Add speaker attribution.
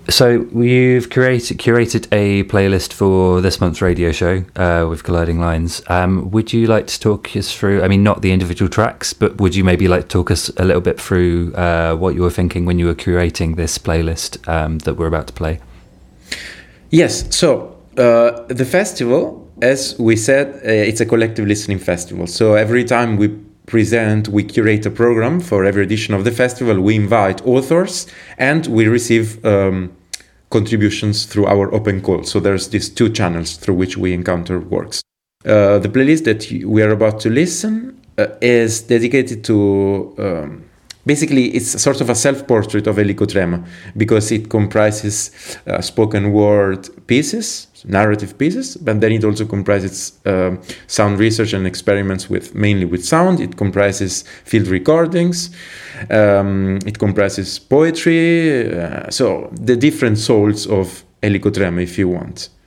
Speaker 1: So you've curated a playlist for this month's radio show with Colliding Lines. Would you like to talk us through, I mean, not the individual tracks, but would you maybe like to talk us a little bit through what you were thinking when you were curating this playlist that we're about to play?
Speaker 2: Yes, so the festival, as we said, it's a collective listening festival. So every time we curate a program for every edition of the festival, we invite authors and we receive contributions through our open call. So there's these two channels through which we encounter works. The playlist that we are about to listen is dedicated to, basically it's sort of a self-portrait of Enrico Trema, because it comprises spoken word pieces, narrative pieces, but then it also comprises sound research and experiments mainly with sound. It comprises field recordings, it comprises poetry, so the different souls of Enrico Trema, if you want.